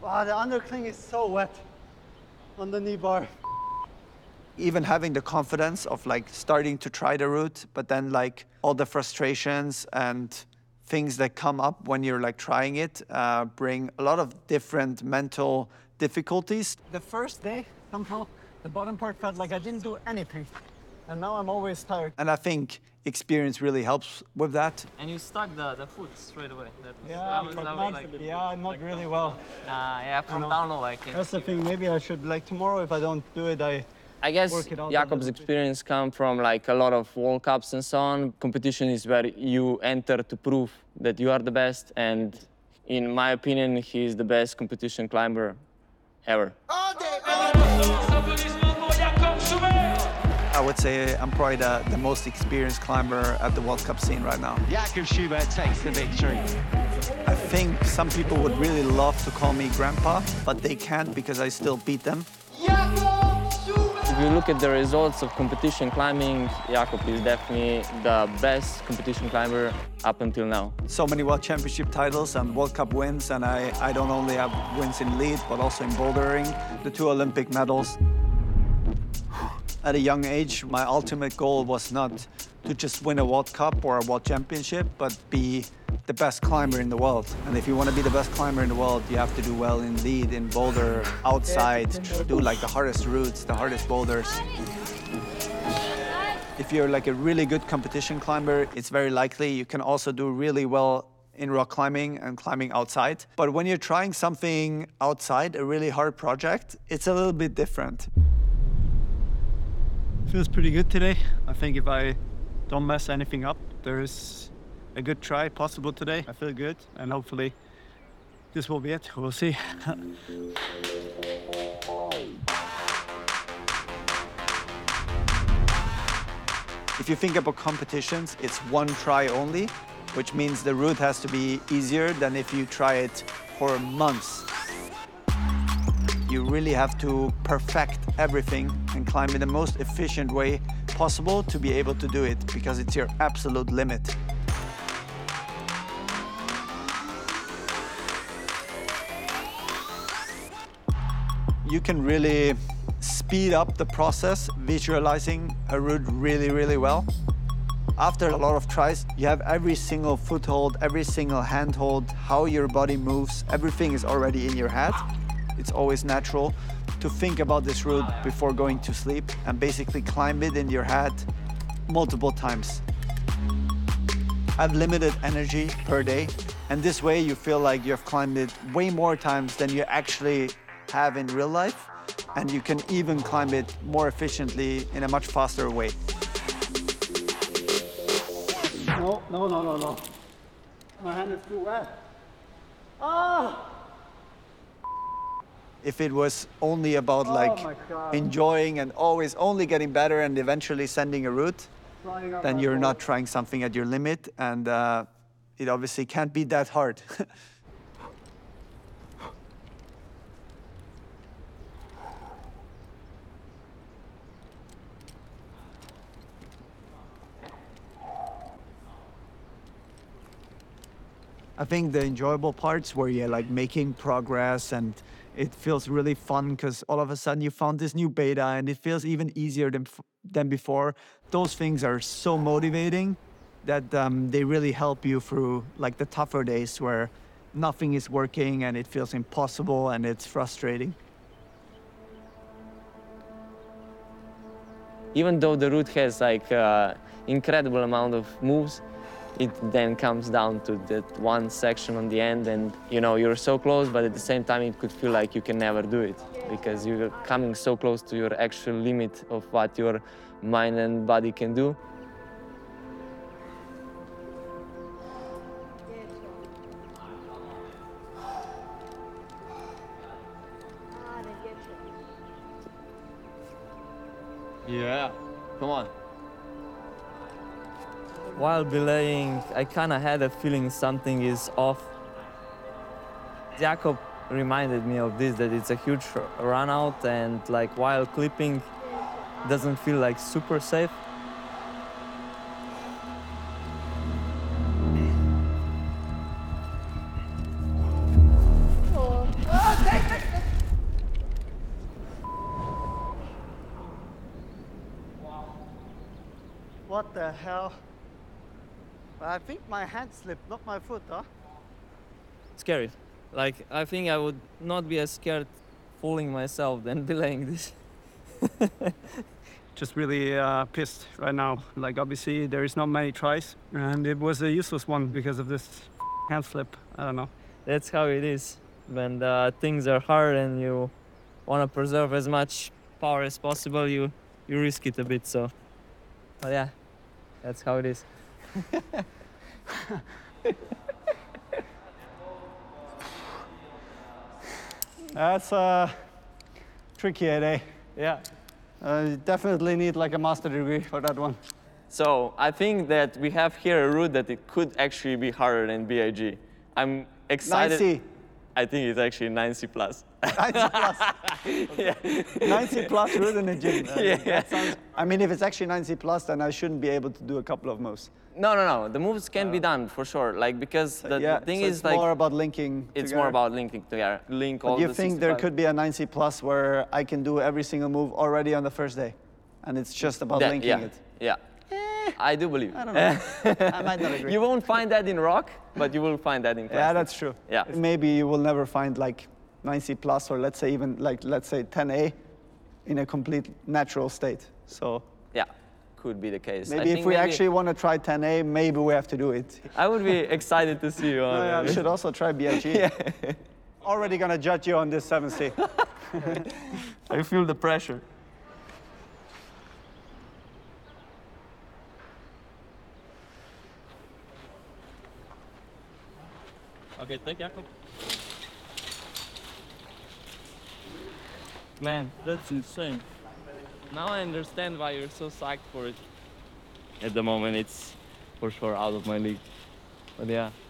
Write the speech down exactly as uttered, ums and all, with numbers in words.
Wow, the undercling is so wet on the knee bar. Even having the confidence of like starting to try the route, but then like all the frustrations and things that come up when you're like trying it uh, bring a lot of different mental difficulties. The first day, somehow, the bottom part felt like I didn't do anything. And now I'm always tired. And I think experience really helps with that. And you stuck the, the foot straight away. That was, Yeah, that was, but that was not, like, yeah, not really well. Nah, yeah, from know. down low I can. That's the thing, maybe I should, like tomorrow, if I don't do it, I I guess work it out a Jakob's little bit. experience come from like a lot of World Cups and so on. Competition is where you enter to prove that you are the best, and in my opinion, he is the best competition climber ever. I would say I'm probably the, the most experienced climber at the World Cup scene right now. Jakob Schubert takes the victory. I think some people would really love to call me grandpa, but they can't because I still beat them. If you look at the results of competition climbing, Jakob is definitely the best competition climber up until now. So many World Championship titles and World Cup wins, and I, I don't only have wins in lead, but also in bouldering, the two Olympic medals. At a young age, my ultimate goal was not to just win a World Cup or a World Championship, but be the best climber in the world. And if you want to be the best climber in the world, you have to do well in lead, in boulder, outside, do like the hardest routes, the hardest boulders. If you're like a really good competition climber, it's very likely you can also do really well in rock climbing and climbing outside. But when you're trying something outside, a really hard project, it's a little bit different. Feels pretty good today. I think if I don't mess anything up, there's a good try possible today. I feel good, and hopefully this will be it. We'll see. If you think about competitions, it's one try only, which means the route has to be easier than if you try it for months. You really have to perfect everything and climb in the most efficient way possible to be able to do it, because it's your absolute limit. You can really speed up the process visualizing a route really, really well. After a lot of tries, you have every single foothold, every single handhold, how your body moves, everything is already in your head. It's always natural to think about this route before going to sleep and basically climb it in your head multiple times. Have limited energy per day, and this way you feel like you've climbed it way more times than you actually have in real life, and you can even climb it more efficiently in a much faster way. No, no, no, no, no. My hand is too wet. Ah! If it was only about Oh like my God. enjoying and always only getting better and eventually sending a route, Flying up then my you're board. not trying something at your limit, and uh, it obviously can't be that hard. I think the enjoyable parts where you're like making progress and it feels really fun because all of a sudden you found this new beta and it feels even easier than, than before. Those things are so motivating that um, they really help you through like the tougher days where nothing is working and it feels impossible and it's frustrating. Even though the route has like uh, incredible amount of moves, it then comes down to that one section on the end, and you know, you're so close, but at the same time it could feel like you can never do it because you're coming so close to your actual limit of what your mind and body can do. Yeah, come on. While belaying, I kind of had a feeling something is off. Jakob reminded me of this, that it's a huge run out, and like while clipping doesn't feel like super safe. Oh, take What the hell? I think my hand slipped, not my foot, huh? Scary. Like, I think I would not be as scared fooling myself than delaying this. Just really uh, pissed right now. Like obviously there is not many tries, and it was a useless one because of this hand slip. I don't know. That's how it is. When uh, things are hard and you want to preserve as much power as possible, you, you risk it a bit, so. But yeah, that's how it is. That's uh, tricky, eh? Yeah. Uh, you definitely need like a master degree for that one. So I think that we have here a route that it could actually be harder than B I G. I'm excited. nine C. I think it's actually nine C plus. nine C plus. Yeah. nine C plus route in the gym. Uh, Yeah. that sounds, I mean, if it's actually nine C plus, then I shouldn't be able to do a couple of moves. No, no, no. The moves can be done for sure. Like because the, yeah, the thing so is it's like more about linking. it's together. more about linking together. Link all But you the think there sixty-five. could be a nine C plus where I can do every single move already on the first day, and it's just about That- linking yeah, it. Yeah. I do believe. I don't know. I might not agree. You won't find that in rock, but you will find that in plastic. Yeah, that's true. Yeah. Maybe you will never find like nine C plus or let's say even like let's say ten A in a complete natural state. So Yeah, could be the case. I maybe if think we maybe actually want to try ten A, maybe we have to do it. I would be excited to see you on. Oh, yeah, we should also try B I G. Yeah. Already gonna judge you on this seven C. I feel the pressure. Okay, take Jakob. Man, that's insane. Now I understand why you're so psyched for it. At the moment, it's for sure out of my league. But yeah,